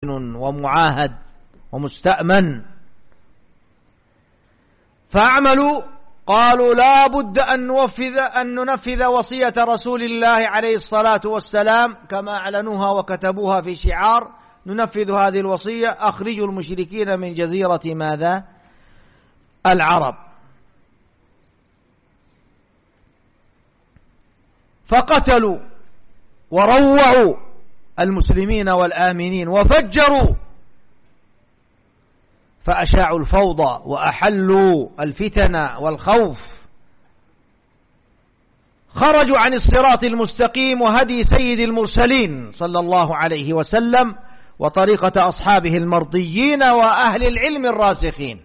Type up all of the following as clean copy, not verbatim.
ومعاهد ومستأمن. فأعملوا، قالوا لا بد أن ننفذ وصية رسول الله عليه الصلاة والسلام كما أعلنوها وكتبوها في شعار: ننفذ هذه الوصية، أخرجوا المشركين من جزيرة ماذا؟ العرب. فقتلوا وروعوا المسلمين والآمنين وفجروا، فأشاعوا الفوضى وأحلوا الفتن والخوف، خرجوا عن الصراط المستقيم وهدي سيد المرسلين صلى الله عليه وسلم وطريقة أصحابه المرضيين وأهل العلم الراسخين.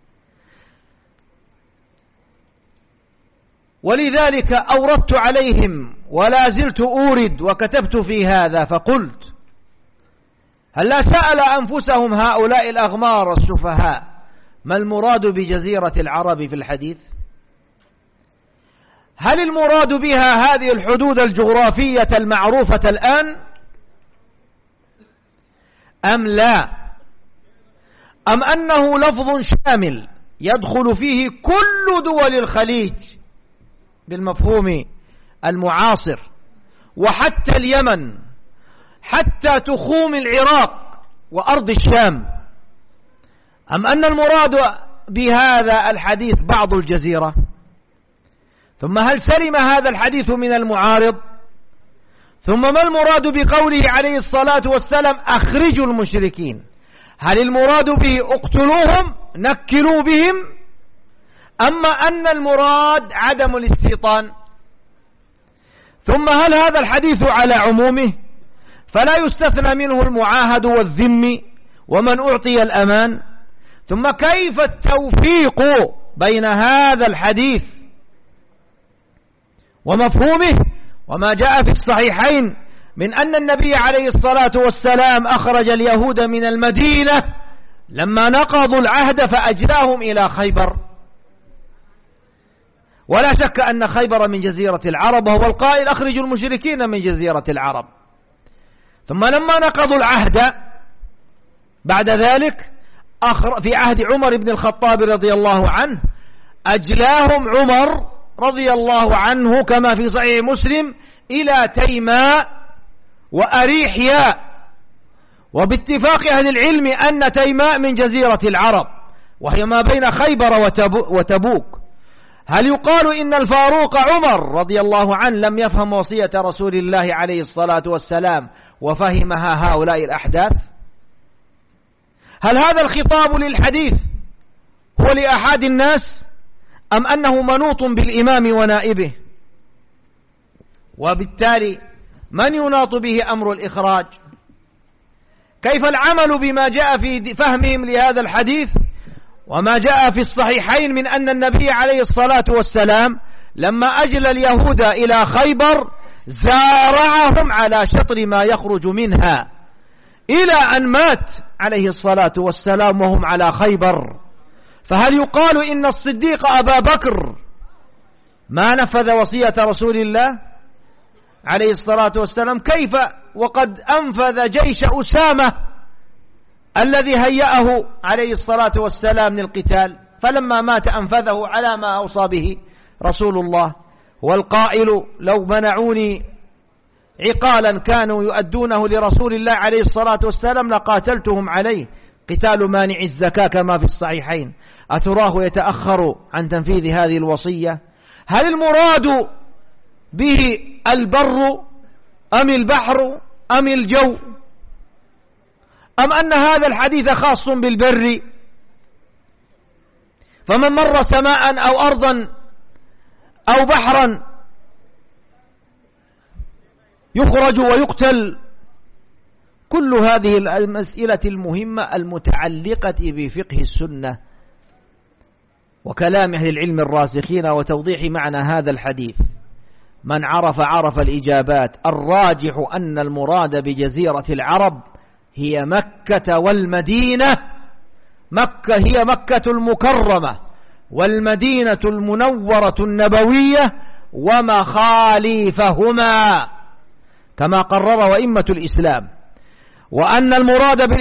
ولذلك أوردت عليهم ولا زلت أورد وكتبت في هذا فقلت: هل لا سأل أنفسهم هؤلاء الأغمار السفهاء ما المراد بجزيرة العرب في الحديث؟ هل المراد بها هذه الحدود الجغرافية المعروفة الآن أم لا؟ أم أنه لفظ شامل يدخل فيه كل دول الخليج بالمفهوم المعاصر، وحتى اليمن، حتى تخوم العراق وأرض الشام؟ أم أن المراد بهذا الحديث بعض الجزيرة؟ ثم هل سلم هذا الحديث من المعارض؟ ثم ما المراد بقوله عليه الصلاة والسلام: أخرجوا المشركين؟ هل المراد به اقتلوهم نكلوا بهم، أما أن المراد عدم الاستيطان؟ ثم هل هذا الحديث على عمومه فلا يستثنى منه المعاهد والذمي ومن أعطي الأمان؟ ثم كيف التوفيق بين هذا الحديث ومفهومه وما جاء في الصحيحين من أن النبي عليه الصلاة والسلام أخرج اليهود من المدينة لما نقضوا العهد فأجلاهم إلى خيبر؟ ولا شك أن خيبر من جزيرة العرب، وهو القائل: أخرجوا المشركين من جزيرة العرب. ثم لما نقضوا العهد بعد ذلك في عهد عمر بن الخطاب رضي الله عنه أجلاهم عمر رضي الله عنه كما في صحيح مسلم إلى تيماء وأريحياء، وباتفاق أهل العلم أن تيماء من جزيرة العرب وهي ما بين خيبر وتبوك. هل يقال إن الفاروق عمر رضي الله عنه لم يفهم وصية رسول الله عليه الصلاة والسلام وفهمها هؤلاء الأحداث؟ هل هذا الخطاب للحديث هو لأحد الناس أم أنه منوط بالإمام ونائبه؟ وبالتالي من يناط به أمر الإخراج؟ كيف العمل بما جاء في فهمهم لهذا الحديث وما جاء في الصحيحين من أن النبي عليه الصلاة والسلام لما أجل اليهود إلى خيبر زارعهم على شطر ما يخرج منها إلى أن مات عليه الصلاة والسلام وهم على خيبر؟ فهل يقال إن الصديق أبا بكر ما نفذ وصية رسول الله عليه الصلاة والسلام؟ كيف وقد أنفذ جيش أسامة الذي هيأه عليه الصلاة والسلام للقتال، فلما مات أنفذه على ما أوصى به رسول الله. والقائل: لو منعوني عقالا كانوا يؤدونه لرسول الله عليه الصلاة والسلام لقاتلتهم عليه، قتال مانع الزكاة كما في الصحيحين. أتراه يتأخر عن تنفيذ هذه الوصية؟ هل المراد به البر أم البحر أم الجو، أم أن هذا الحديث خاص بالبر؟ فمن مر سماء أو أرضا أو بحرا يخرج ويقتل. كل هذه المسألة المهمة المتعلقة بفقه السنة وكلام أهل العلم الراسخين وتوضيح معنى هذا الحديث. من عرف الإجابات. الراجح أن المراد بجزيرة العرب هي مكة والمدينة. مكة هي مكة المكرمة، والمدينة المنورة النبوية ومخاليفهما كما قرر أئمة الإسلام، وأن المراد